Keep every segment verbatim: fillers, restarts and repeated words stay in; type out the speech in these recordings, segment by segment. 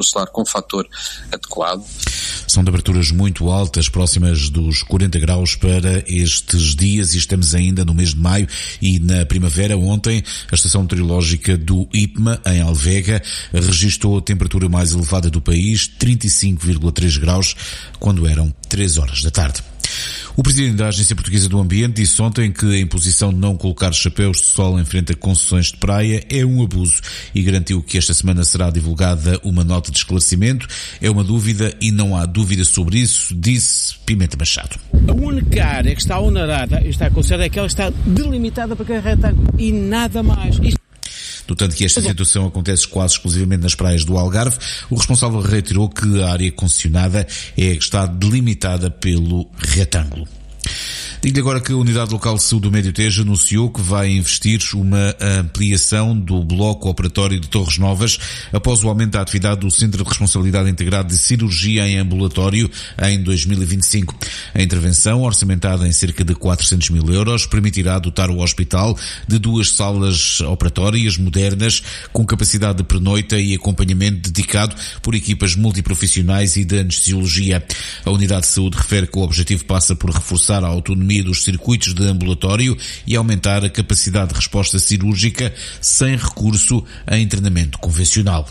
insular com fator adequado. São temperaturas muito altas, próximas dos quarenta graus para estes dias, e estamos ainda no mês de maio e na primavera. Ontem, a estação meteorológica do I P M A, em Alvega, registrou a temperatura mais elevada do país, trinta e cinco vírgula três graus, quando eram três horas da tarde. O presidente da Agência Portuguesa do Ambiente disse ontem que a imposição de não colocar chapéus de sol em frente a concessões de praia é um abuso e garantiu que esta semana será divulgada uma nota de esclarecimento. É uma dúvida e não há dúvida sobre isso, disse Pimenta Machado. A única área que está honorada e está considerada é aquela que está delimitada para cada retângulo e nada mais. Isto... Notando que esta situação acontece quase exclusivamente nas praias do Algarve, o responsável reiterou que a área concessionada é a que está delimitada pelo retângulo. Digo-lhe agora que a Unidade Local de Saúde do Médio Tejo anunciou que vai investir uma ampliação do bloco operatório de Torres Novas após o aumento da atividade do Centro de Responsabilidade Integrada de Cirurgia em Ambulatório em dois mil e vinte e cinco. A intervenção, orçamentada em cerca de quatrocentos mil euros, permitirá dotar o hospital de duas salas operatórias modernas com capacidade de pernoita e acompanhamento dedicado por equipas multiprofissionais e de anestesiologia. A Unidade de Saúde refere que o objetivo passa por reforçar a autonomia dos circuitos de ambulatório e aumentar a capacidade de resposta cirúrgica sem recurso a internamento convencional.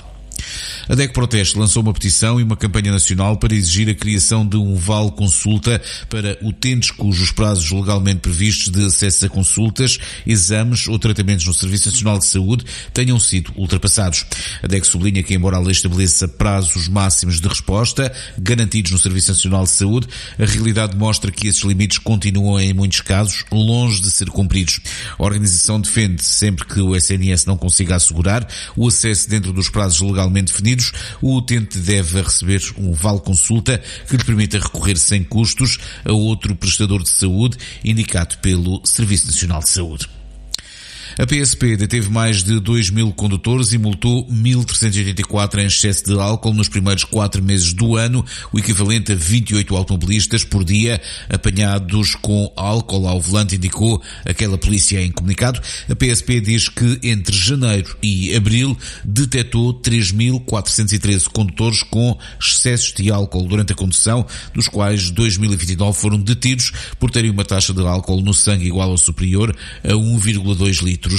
A D E C Proteste lançou uma petição e uma campanha nacional para exigir a criação de um vale consulta para utentes cujos prazos legalmente previstos de acesso a consultas, exames ou tratamentos no Serviço Nacional de Saúde tenham sido ultrapassados. A D E C sublinha que, embora a lei estabeleça prazos máximos de resposta garantidos no Serviço Nacional de Saúde, a realidade mostra que esses limites continuam, em muitos casos, longe de ser cumpridos. A organização defende, sempre que o S N S não consiga assegurar o acesso dentro dos prazos legalmente definidos, o utente deve receber um vale consulta que lhe permita recorrer sem custos a outro prestador de saúde indicado pelo Serviço Nacional de Saúde. A P S P deteve mais de dois mil condutores e multou mil trezentos e oitenta e quatro em excesso de álcool nos primeiros quatro meses do ano, o equivalente a vinte e oito automobilistas por dia apanhados com álcool ao volante, indicou aquela polícia em comunicado. A P S P diz que entre janeiro e abril detectou três mil quatrocentos e treze condutores com excessos de álcool durante a condução, dos quais dois mil e vinte e nove foram detidos por terem uma taxa de álcool no sangue igual ou superior a um vírgula dois litros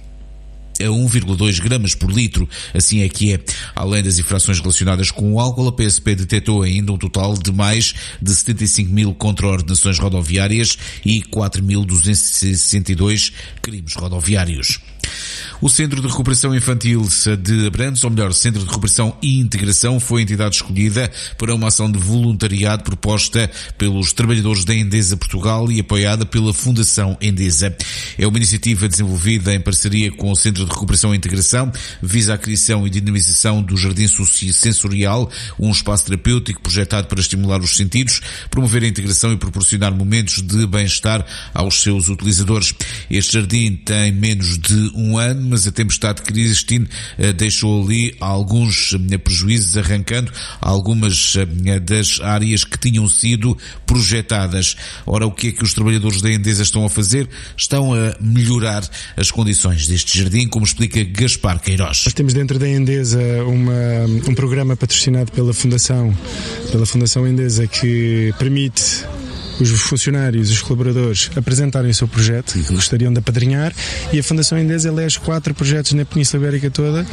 a um vírgula dois gramas por litro, assim é que é. Além das infrações relacionadas com o álcool, a P S P detectou ainda um total de mais de setenta e cinco mil contraordenações rodoviárias e quatro mil duzentos e sessenta e dois crimes rodoviários. O Centro de Recuperação Infantil de Abrantes, ou melhor, Centro de Recuperação e Integração, foi a entidade escolhida para uma ação de voluntariado proposta pelos trabalhadores da Endesa Portugal e apoiada pela Fundação Endesa. É uma iniciativa desenvolvida em parceria com o Centro de Recuperação e Integração, visa a criação e dinamização do Jardim Sensorial, um espaço terapêutico projetado para estimular os sentidos, promover a integração e proporcionar momentos de bem-estar aos seus utilizadores. Este jardim tem menos de um ano, mas a tempestade Christine deixou ali alguns prejuízos, arrancando algumas das áreas que tinham sido projetadas. Ora, o que é que os trabalhadores da Endesa estão a fazer? Estão a melhorar as condições deste jardim, como explica Gaspar Queiroz. Nós temos dentro da Endesa uma, um programa patrocinado pela Fundação, pela Fundação Endesa, que permite os funcionários, os colaboradores apresentarem o seu projeto que gostariam de apadrinhar, e a Fundação Endesa elege quatro projetos na Península Ibérica toda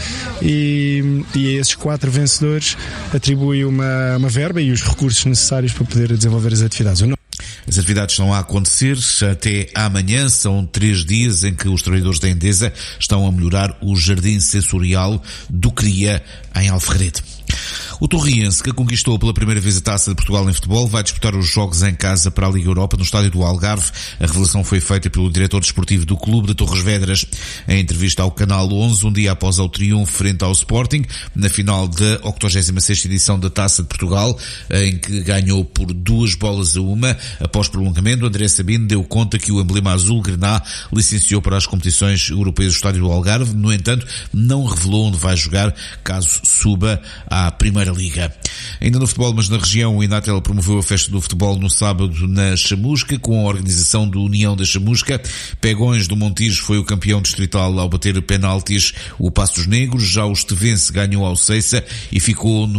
e, e a esses quatro vencedores atribui uma, uma verba e os recursos necessários para poder desenvolver as atividades. As atividades estão a acontecer até amanhã, são três dias em que os trabalhadores da Endesa estão a melhorar o jardim sensorial do Cria, em Alferrete. O Torriense, que conquistou pela primeira vez a Taça de Portugal em futebol, vai disputar os jogos em casa para a Liga Europa no estádio do Algarve. A revelação foi feita pelo diretor desportivo do clube de Torres Vedras. Em entrevista ao Canal onze, um dia após o triunfo frente ao Sporting, na final da octogésima sexta edição da Taça de Portugal, em que ganhou por duas bolas a uma, após prolongamento, André Sabino deu conta que o emblema azul-grená licenciou para as competições europeias do estádio do Algarve. No entanto, não revelou onde vai jogar caso suba à Primeira Liga. Ainda no futebol, mas na região, o Inatel promoveu a festa do futebol no sábado na Chamusca, com a organização do União da Chamusca. Pegões do Montijo foi o campeão distrital ao bater penaltis o Passos Negros. Já o Estevense ganhou ao Ceiça e ficou no